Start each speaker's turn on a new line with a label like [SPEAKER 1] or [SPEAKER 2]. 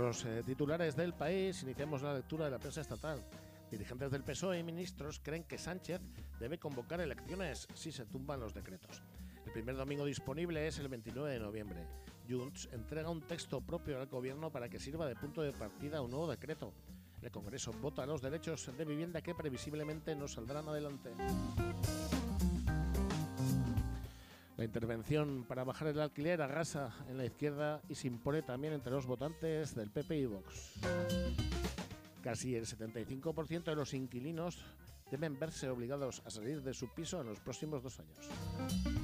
[SPEAKER 1] los titulares del país, iniciamos la lectura de la prensa estatal. Dirigentes del PSOE y ministros creen que Sánchez debe convocar elecciones si se tumban los decretos. El primer domingo disponible es el 29 de noviembre. Junts entrega un texto propio al gobierno para que sirva de punto de partida a un nuevo decreto. El Congreso vota los derechos de vivienda que previsiblemente no saldrán adelante. La intervención para bajar el alquiler arrasa en la izquierda y se impone también entre los votantes del PP y Vox. Casi el 75% de los inquilinos deben verse obligados a salir de su piso en los próximos 2 años.